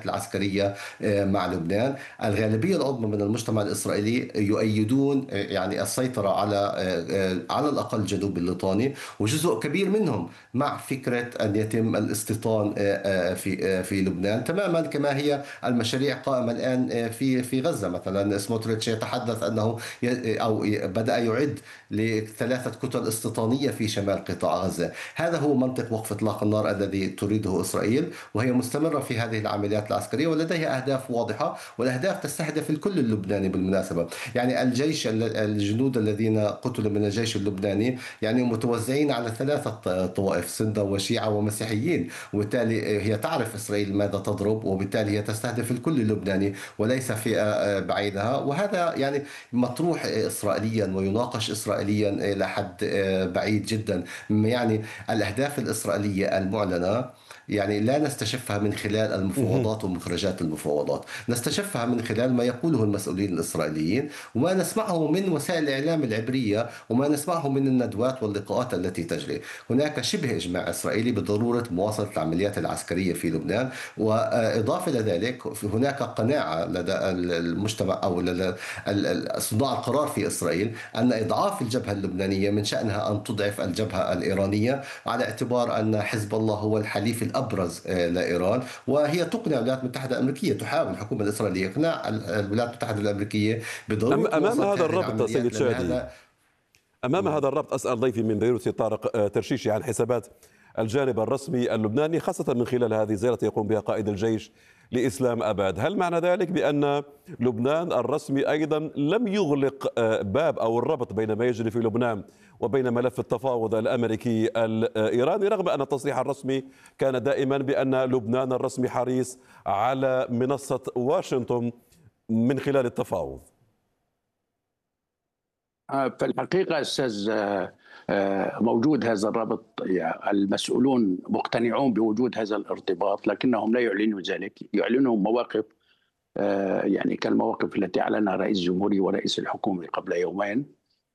العمليات العسكرية مع لبنان. الغالبية العظمى من المجتمع الإسرائيلي يؤيدون يعني السيطرة على الأقل جنوب الليطاني، وجزء كبير منهم مع فكرة أن يتم الاستيطان في لبنان، تماما كما هي المشاريع قائمة الآن في غزة. مثلا سموتريتش يتحدث أنه أو بدأ يعد لثلاثة كتل استيطانية في شمال قطاع غزة. هذا هو منطق وقف إطلاق النار الذي تريده إسرائيل، وهي مستمرة في هذه العمليات العسكرية ولديها أهداف واضحة، والأهداف تستهدف الكل اللبناني بالمناسبة. يعني الجنود الذين قتلوا من الجيش اللبناني يعني متوزعين على ثلاثة طوائف: سنة وشيعة ومسيحيين، وبالتالي هي تعرف إسرائيل ماذا تضرب، وبالتالي هي تستهدف الكل اللبناني وليس فئة بعيدها. وهذا يعني مطروح إسرائيليا ويناقش إسرائيليا إلى حد بعيد جدا. يعني الأهداف الإسرائيلية المعلنة يعني لا نستشفها من خلال مهم. المفاوضات ومخرجات المفاوضات، نستشفها من خلال ما يقوله المسؤولين الإسرائيليين، وما نسمعه من وسائل الإعلام العبرية، وما نسمعه من الندوات واللقاءات التي تجري. هناك شبه إجماع إسرائيلي بضرورة مواصلة العمليات العسكرية في لبنان. وإضافة إلى ذلك هناك قناعة لدى المجتمع أو لدى صناع القرار في إسرائيل أن إضعاف الجبهة اللبنانية من شأنها أن تضعف الجبهة الإيرانية، على اعتبار أن حزب الله هو الحليف الأبرز لإيران. وهي تقنع الولايات المتحدة الأمريكية، تحاول الحكومة الإسرائيلية إقناع الولايات المتحدة الأمريكية بضرورة أمام مواصلة هذا هذه الربط سيد العمليات، لأن شادي، هذا أمام هذا الربط أسأل ضيفي من بيروت طارق ترشيشي عن حسابات الجانب الرسمي اللبناني، خاصة من خلال هذه الزيارة يقوم بها قائد الجيش لإسلام أباد. هل معنى ذلك بأن لبنان الرسمي أيضا لم يغلق باب أو الربط بين ما يجري في لبنان وبين ملف التفاوض الأمريكي الإيراني، رغم أن التصريح الرسمي كان دائما بأن لبنان الرسمي حريص على منصة واشنطن من خلال التفاوض؟ في الحقيقة أستاذ، موجود هذا الربط، يعني المسؤولون مقتنعون بوجود هذا الارتباط، لكنهم لا يعلنوا ذلك. يعلنوا مواقف، يعني كالمواقف التي أعلنها رئيس الجمهورية ورئيس الحكومة قبل يومين.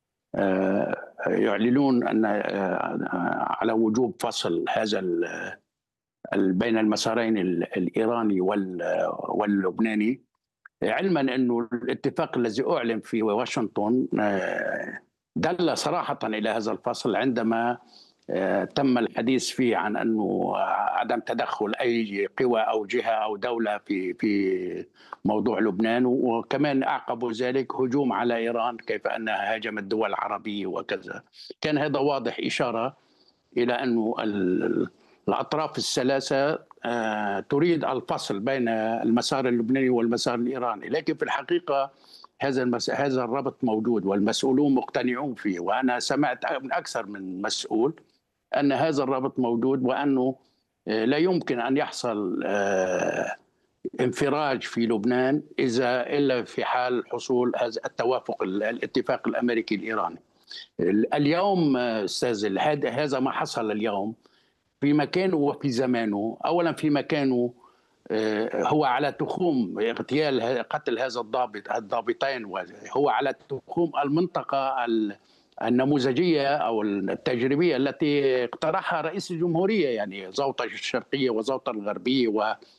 يعلنون أن على وجوب فصل هذا بين المسارين الإيراني واللبناني، علما أنه الاتفاق الذي أعلن في واشنطن دل صراحة إلى هذا الفصل، عندما تم الحديث فيه عن أنه عدم تدخل أي قوى أو جهة أو دولة في موضوع لبنان، وكمان أعقبوا ذلك هجوم على إيران، كيف أنها هاجمت الدول العربية وكذا. كان هذا واضح إشارة إلى أنه الأطراف الثلاثة تريد الفصل بين المسار اللبناني والمسار الإيراني، لكن في الحقيقة هذا الربط موجود والمسؤولون مقتنعون فيه. وأنا سمعت من أكثر من مسؤول أن هذا الربط موجود، وأنه لا يمكن أن يحصل انفراج في لبنان إلا في حال حصول هذا التوافق، الاتفاق الأمريكي الإيراني. اليوم أستاذ، هذا ما حصل اليوم في مكانه وفي زمانه. أولا في مكانه، هو على تخوم اغتيال قتل هذا الضابطين، وهو على تخوم المنطقة النموذجية أو التجريبية التي اقترحها رئيس الجمهورية، يعني زوطة الشرقية وزوطة الغربية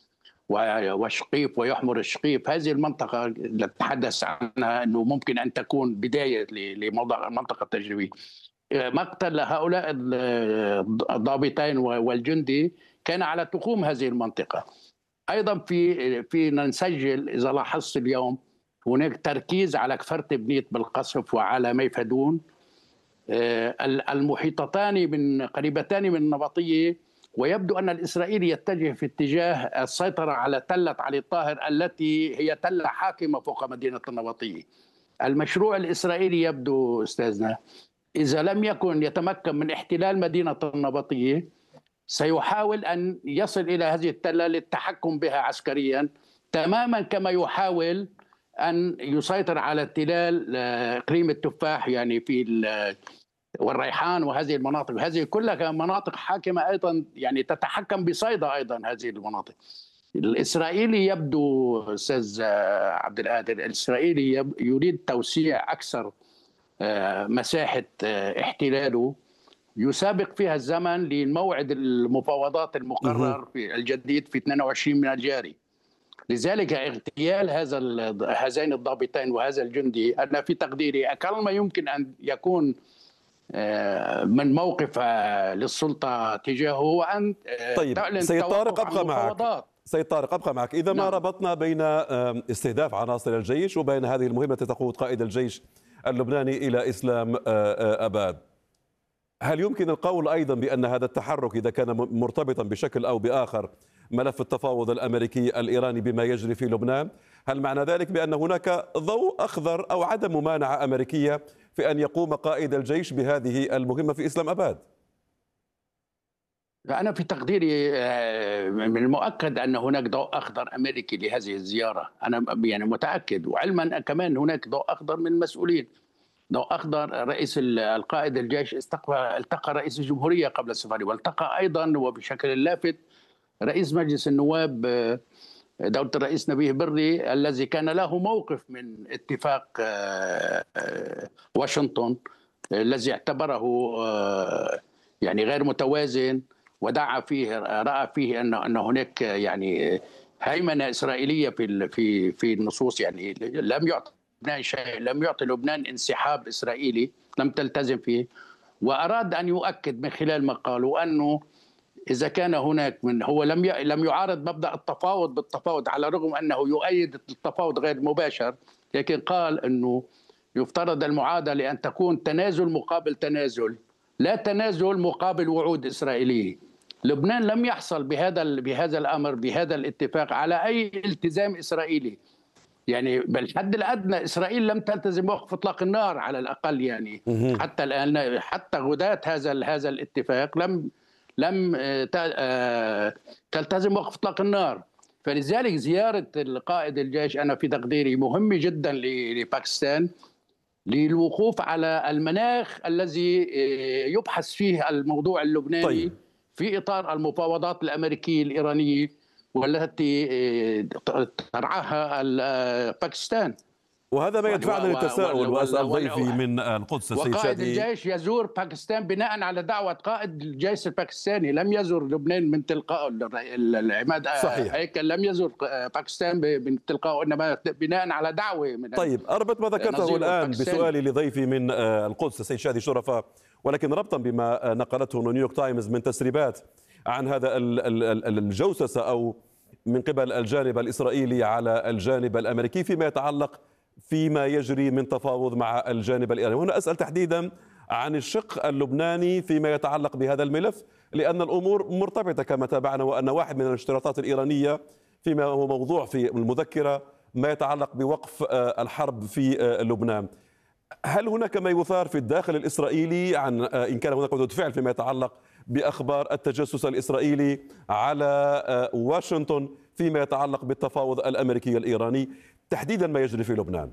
وشقيف ويحمر الشقيف. هذه المنطقة التي تحدث عنها أنه ممكن أن تكون بداية لموضوع منطقة تجريبية. مقتل هؤلاء الضابطين والجندي كان على تخوم هذه المنطقة. أيضا في نسجل، إذا لاحظت اليوم هناك تركيز على كفرت بنيت بالقصف وعلى ميفدون، المحيطتان من قريبتان من النبطية. ويبدو أن الإسرائيلي يتجه في اتجاه السيطرة على تلة علي الطاهر التي هي تلة حاكمة فوق مدينة النبطية. المشروع الإسرائيلي يبدو أستاذنا، إذا لم يكن يتمكن من احتلال مدينة النبطية، سيحاول أن يصل إلى هذه التلة للتحكم بها عسكريا، تماما كما يحاول أن يسيطر على تلال إقليم التفاح، يعني والريحان وهذه المناطق. هذه كلها مناطق حاكمة أيضا، يعني تتحكم بصيدا أيضا هذه المناطق. الإسرائيلي يبدو أستاذ عبد القادر، الإسرائيلي يريد توسيع أكثر مساحة احتلاله، يسابق فيها الزمن لموعد المفاوضات المقرر في الجديد في 22 من الجاري. لذلك اغتيال هذين الضابطين وهذا الجندي أنا في تقديري أقل ما يمكن أن يكون من موقف للسلطة تجاهه، هو أن طيب تعلن سيد طارق، التوقف عن أبقى معك. المفاوضات. سيد طارق، أبقى معك. إذا ما نعم. ربطنا بين استهداف عناصر الجيش وبين هذه المهمة التي تقود قائد الجيش اللبناني إلى إسلام أباد، هل يمكن القول أيضا بأن هذا التحرك إذا كان مرتبطا بشكل أو بآخر ملف التفاوض الأمريكي الإيراني بما يجري في لبنان، هل معنى ذلك بأن هناك ضوء أخضر أو عدم ممانعة أمريكية في أن يقوم قائد الجيش بهذه المهمة في إسلام أباد؟ أنا في تقديري من المؤكد أن هناك ضوء أخضر أمريكي لهذه الزيارة، أنا يعني متأكد، وعلما كمان هناك ضوء أخضر من المسؤولين. ضوء أخضر رئيس القائد الجيش التقى رئيس الجمهورية قبل السفر، والتقى أيضا وبشكل لافت رئيس مجلس النواب دولة الرئيس نبيه بري، الذي كان له موقف من اتفاق واشنطن الذي اعتبره يعني غير متوازن، ودعا فيه، رأى فيه أن هناك يعني هيمنة إسرائيلية في النصوص، يعني لم يعطي لبنان شيء، لم يعطي لبنان انسحاب إسرائيلي لم تلتزم فيه. وأراد أن يؤكد من خلال ما قالوا أنه إذا كان هناك هو لم يعارض مبدأ التفاوض بالتفاوض، على الرغم أنه يؤيد التفاوض غير المباشر، لكن قال أنه يفترض المعادلة أن تكون تنازل مقابل تنازل، لا تنازل مقابل وعود إسرائيلية. لبنان لم يحصل بهذا الأمر، بهذا الاتفاق، على أي التزام إسرائيلي، يعني بالحد الأدنى إسرائيل لم تلتزم بوقف إطلاق النار على الأقل، يعني حتى الآن، حتى غداة هذا الاتفاق لم تلتزم وقف إطلاق النار. فلذلك زيارة القائد الجيش أنا في تقديري مهمة جدا لباكستان، للوقوف على المناخ الذي يبحث فيه الموضوع اللبناني. طيب. في إطار المفاوضات الأمريكية الإيرانية والتي ترعاها باكستان. وهذا ما يدفعنا للتساؤل، وأسأل ضيفي من القدس السيد وقائد شادي. الجيش يزور باكستان بناء على دعوة قائد الجيش الباكستاني، لم يزور لبنان من تلقاء العماد هيكل، لم يزور باكستان من تلقاء، إنما بناء على دعوة من. طيب، أربط ما ذكرته الآن بسؤالي لضيفي من القدس السيد شادي شرفة، ولكن ربطا بما نقلته نيويورك تايمز من تسريبات عن هذا الجوسسة أو من قبل الجانب الإسرائيلي على الجانب الأمريكي فيما يتعلق فيما يجري من تفاوض مع الجانب الإيراني. هنا أسأل تحديدا عن الشق اللبناني فيما يتعلق بهذا الملف، لأن الأمور مرتبطة كما تابعنا، وأن واحد من الاشتراطات الإيرانية فيما هو موضوع في المذكرة ما يتعلق بوقف الحرب في لبنان. هل هناك ما يثار في الداخل الإسرائيلي عن إن كان هناك ردود فعل فيما يتعلق بأخبار التجسس الإسرائيلي على واشنطن فيما يتعلق بالتفاوض الأمريكي الإيراني، تحديدا ما يجري في لبنان؟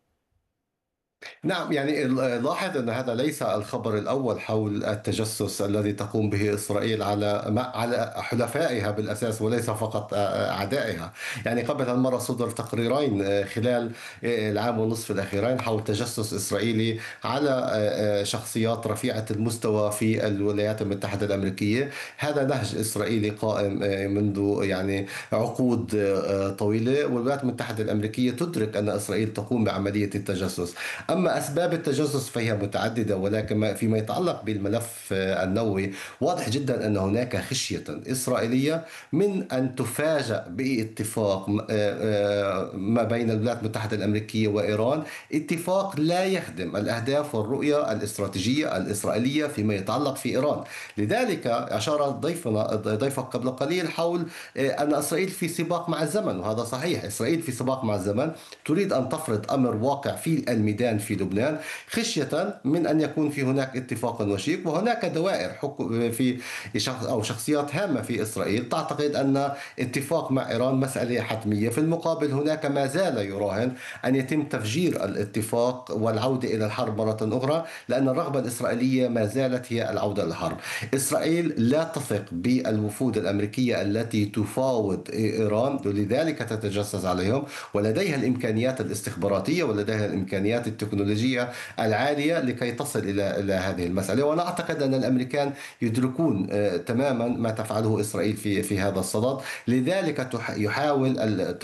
نعم، يعني لاحظ أن هذا ليس الخبر الأول حول التجسس الذي تقوم به إسرائيل على حلفائها بالأساس، وليس فقط أعدائها. يعني قبل هالمرة صدر تقريرين خلال العام ونصف الأخيرين حول تجسس إسرائيلي على شخصيات رفيعة المستوى في الولايات المتحدة الأمريكية. هذا نهج إسرائيلي قائم منذ يعني عقود طويلة، والولايات المتحدة الأمريكية تدرك أن إسرائيل تقوم بعملية التجسس. أما أسباب التجسس فهي متعددة، ولكن فيما يتعلق بالملف النووي واضح جدا أن هناك خشية إسرائيلية من أن تفاجأ باتفاق ما بين الولايات المتحدة الأمريكية وإيران، اتفاق لا يخدم الأهداف والرؤية الاستراتيجية الإسرائيلية فيما يتعلق في إيران. لذلك أشار ضيفك قبل قليل حول أن إسرائيل في سباق مع الزمن، وهذا صحيح. إسرائيل في سباق مع الزمن، تريد أن تفرض أمر واقع في الميدان في لبنان، خشية من أن يكون في هناك اتفاق وشيك. وهناك دوائر في أو شخصيات هامة في إسرائيل تعتقد أن اتفاق مع إيران مسألة حتمية. في المقابل هناك ما زال يراهن أن يتم تفجير الاتفاق والعودة إلى الحرب مرة أخرى، لأن الرغبة الإسرائيلية ما زالت هي العودة إلى الحرب. إسرائيل لا تثق بالوفود الأمريكية التي تفاوض إيران، ولذلك تتجسس عليهم، ولديها الإمكانيات الاستخباراتية ولديها الإمكانيات التكنولوجية العالية لكي تصل إلى هذه المسألة. وأنا أعتقد أن الأمريكان يدركون تماما ما تفعله إسرائيل في هذا الصدد. لذلك يحاول